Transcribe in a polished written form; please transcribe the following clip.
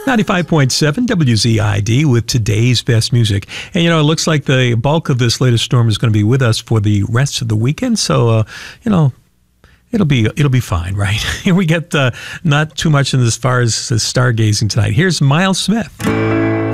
95.7 WZID with today's best music. And, it looks like the bulk of this latest storm is going to be with us for the rest of the weekend. So, it'll be fine, right? We get not too much in as far as stargazing tonight. Here's Miles Smith.